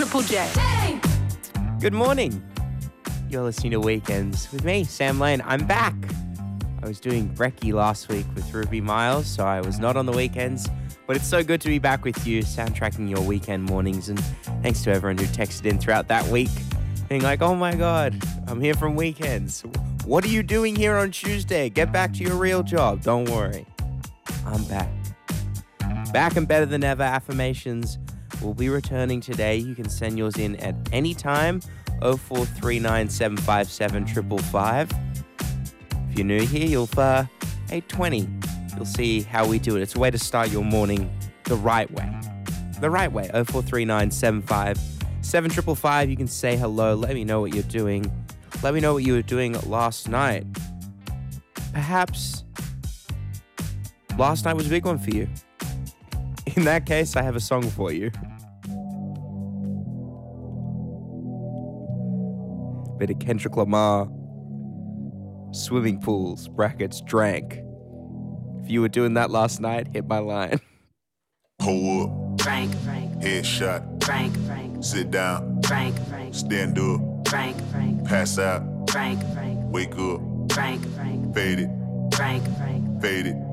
Triple J. Hey! Good morning. You're listening to Weekends with me, Sam Lane. I'm back. I was doing brekkie last week with Ruby Miles, so I was not on the weekends. But it's so good to be back with you, soundtracking your weekend mornings. And thanks to everyone who texted in throughout that week, being like, oh my God, I'm here from Weekends. What are you doing here on Tuesday? Get back to your real job. Don't worry. I'm back. Back and better than ever. Affirmations will be returning today. You can send yours in at any time. 0439757555. If you're new here, you'll 820. You'll see how we do it. It's a way to start your morning the right way. The right way. 0439757555. You can say hello. Let me know what you're doing. Let me know what you were doing last night. Perhaps last night was a big one for you. In that case, I have a song for you. Bit of Kendrick Lamar. Swimming pools, brackets, drank. If you were doing that last night, hit my line. Pull up. Drank. Headshot. Drank. Sit down. Drank. Stand up. Drank. Pass out. Drank. Wake up. Drank. Fade it. Drank. Fade it.